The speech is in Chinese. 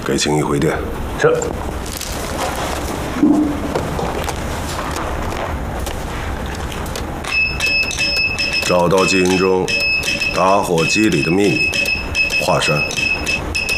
给青衣回电。 是。 找到基因中打火机里的秘密，华山。